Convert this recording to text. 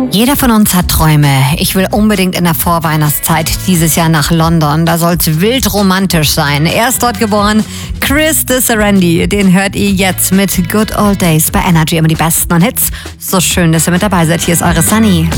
Jeder von uns hat Träume. Ich will unbedingt in der Vorweihnachtszeit dieses Jahr nach London. Da soll's wild romantisch sein. Er ist dort geboren. Chris de Serendi, den hört ihr jetzt mit Good Old Days bei Energy. Immer die besten Hits. So schön, dass ihr mit dabei seid. Hier ist eure Sunny.